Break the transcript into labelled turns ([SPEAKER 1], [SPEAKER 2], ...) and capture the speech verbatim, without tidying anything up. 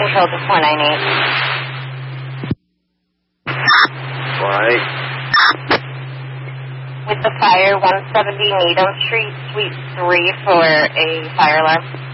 [SPEAKER 1] control to four nine eight.
[SPEAKER 2] Right.
[SPEAKER 1] With the fire, one seventy Needham Street, Suite three for a fire alarm.